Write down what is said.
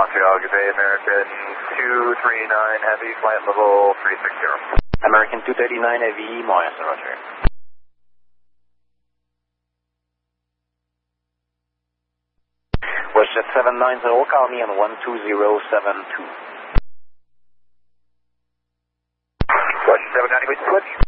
Montreal, good day, American 239 Heavy, flight level 360. American 239 Heavy, Montreal, roger. WestJet 790, call me on 12072. WestJet 790, switch.